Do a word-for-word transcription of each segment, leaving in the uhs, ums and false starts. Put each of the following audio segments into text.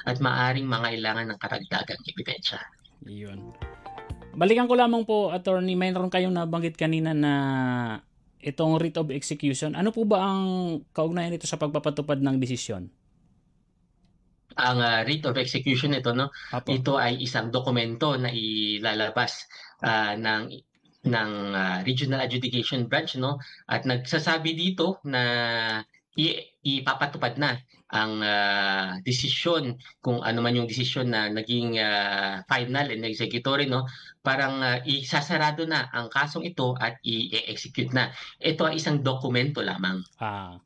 at maaring mangailangan ng karagdagang ebidensya. Yun. Balikan ko lamang po, attorney, mayroon kayong nabanggit kanina na itong writ of execution. Ano po ba ang kaugnayan nito sa pagpapatupad ng desisyon? Ang uh, writ of execution ito, no, Apo. ito ay isang dokumento na ilalabas uh, ng ng uh, Regional Adjudication Branch, no, at nagsasabi dito na i- ipapatupad na ang uh, desisyon, kung ano man yung desisyon na naging uh, final and executory, no, parang uh, isasarado na ang kasong ito at i-execute na. Ito ay isang dokumento lamang. Ah.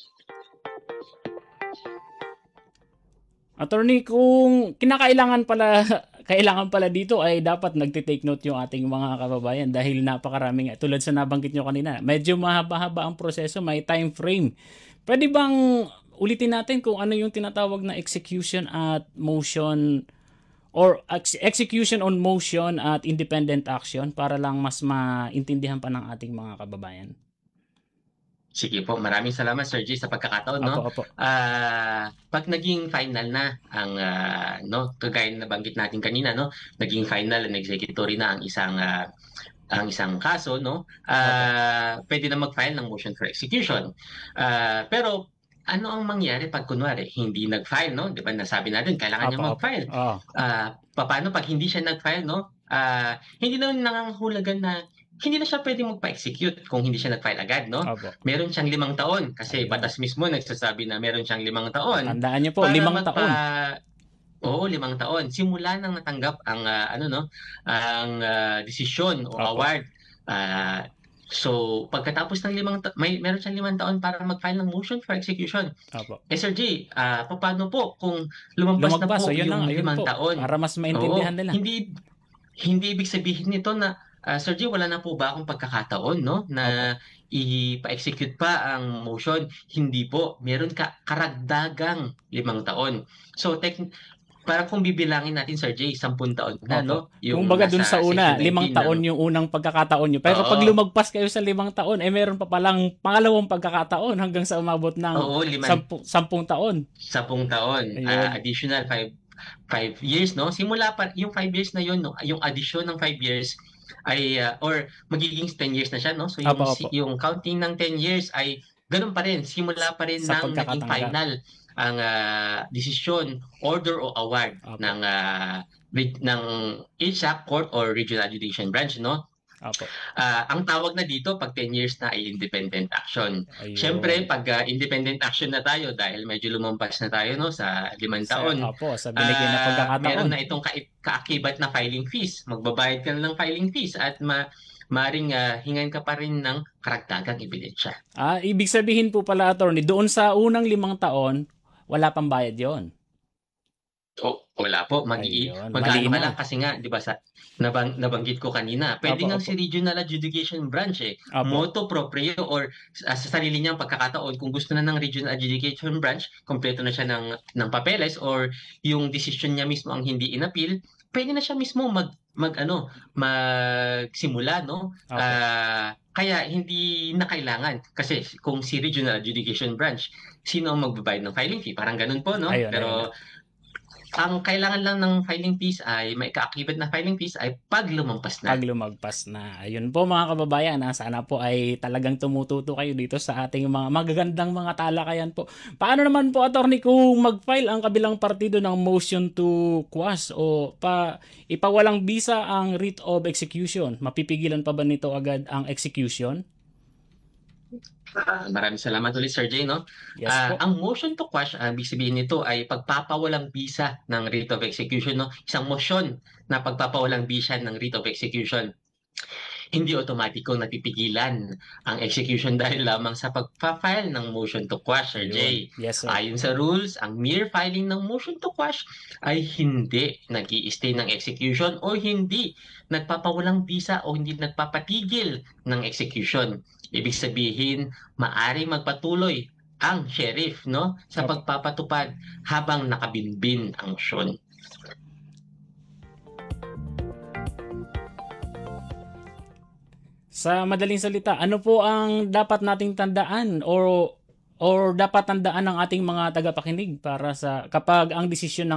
Attorney, kung kinakailangan pala kailangan pala dito ay dapat nagte-take note yung ating mga kababayan dahil napakaraming, tulad sa nabanggit nyo kanina, medyo mahaba-haba ang proseso, may time frame. Pwede bang ulitin natin kung ano yung tinatawag na execution at motion or ex- execution on motion at independent action para lang mas maintindihan pa ng ating mga kababayan? Sige po, maraming salamat Sir Jay sa pagkakataon, no. Opo, opo. Ah, pag naging final na ang ah, no, kagaya na nabanggit natin kanina, no, naging final and executory na ang isang ah, ang isang kaso, no, ah, pwede na mag-file ng motion for execution. Ah, pero ano ang mangyari pag kunwari hindi nag-file, no? 'Di ba nasabi natin kailangan niya Opo, opo. mag-file. Oh. Ah, paano pag hindi siya nag-file, no? Ah, hindi naman nangangahulugan na hindi na siya pwedeng magpa-execute kung hindi siya nag-file agad, no? Opo. Meron siyang limang taon kasi Ayun. batas mismo nagsasabi na meron siyang limang taon Tandaan niyo po, para limang magpa taon. Oo, limang taon. Simula nang natanggap ang ah, ano, no, ang ah, desisyon o Opo. award. Ah, so pagkatapos ng limang ta- may meron siyang limang taon para mag-file ng motion for execution. Opo. Eh Sir J, ah, paano po kung lumampas na Lumagpas, po so yun yung na, ayun limang po, taon? para mas maintindihan Oo, nila. hindi hindi ibig sabihin nito na ah, Sir J, wala na po ba akong pagkakataon, no, na Opo. ipa-execute pa ang motion? Hindi po. Meron ka karagdagang limang taon. So, tek parang kung bibilangin natin, Sir J, sampung taon na, Opo. no? Kung Yung baga dun nasa sa una, Section limang nineteen ng... taon yung unang pagkakataon nyo. Pero pag Oo, lumagpas kayo sa limang taon, eh meron pa palang pangalawang pagkakataon hanggang sa umabot ng oo, liman, sampu, sampung taon. sampung taon. Ah, Ayun. additional five, five years, no? Simula pa, yung five years na yun, no? Yung addition ng five years ay, ah, or magiging ten years na siya, no? So Opo, yung, opo. si- yung counting ng ten years ay ganun pa rin. Simula pa rin Sa ng naging pagkakatanggap. final ang ah, desisyon, order o award Opo. ng ah, reg- ng I S A C Court or Regional Adjudication Branch, no? Opo. Ah, ang tawag na dito pag ten years na ay independent action. Siyempre, Ayun. pag ah, independent action na tayo dahil medyo lumampas na tayo, no, sa limang Sa, taon, opo, sa binigay na ah, meron pagkakataon. na itong ka- kaakibat na filing fees. Magbabayad ka na ng filing fees at ma maring ah, hingan ka pa rin ng karagdagang ebidensya. Ah, ibig sabihin po pala, attorney, doon sa unang limang taon, wala pang bayad yon. O, wala po. Mag Ayun, mag-ano ka malinaw. lang kasi nga, 'di ba, sa nabang, nabanggit ko kanina, pwede Opo, nga opo. si Regional Adjudication Branch eh, Opo. motu proprio or sa, sa sarili niyang pagkakataon, kung gusto na ng Regional Adjudication Branch, kompleto na siya ng ng papeles or yung decision niya mismo ang hindi inappeal, pwede na siya mismo mag mag ano, magsimula, no? Opo. Ah, kaya hindi na kailangan kasi kung si Regional Adjudication Branch, sino ang magbabayad ng filing fee? Parang ganun po, no? Ayun, ayun. Pero ang kailangan lang ng filing fees ay may kaakibat na filing fees ay pag lumampas na. Pag lumagpas na. Ayun po mga kababayan, ha? Sana po ay talagang tumututo kayo dito sa ating mga magagandang mga talakayan po. Paano naman po, attorney, kung mag-file ang kabilang partido ng motion to quash o pa ipawalang bisa ang writ of execution? Mapipigilan pa ba nito agad ang execution? Ah, maraming salamat ulit, Sir Jay, no? Yes Ah, po. ang motion to quash, ang ibig sabihin nito ay pagpapawalang bisa ng writ of execution, no? Isang motion na pagpapawalang bisa ng writ of execution. Hindi otomatiko napipigilan ang execution dahil lamang sa pagpa-file ng motion to quash, Sir Ayun. Jay. Yes, sir. Ayon sa rules, ang mere filing ng motion to quash ay hindi nag stay ng execution o hindi nagpapawalang bisa o hindi nagpapatigil ng execution. Ibig sabihin, maari magpatuloy ang sheriff, no, sa Opo. pagpapatupad habang nakabinbin ang motion. Sa madaling salita, ano po ang dapat nating tandaan or or dapat tandaan ng ating mga tagapakinig para sa kapag ang desisyon ng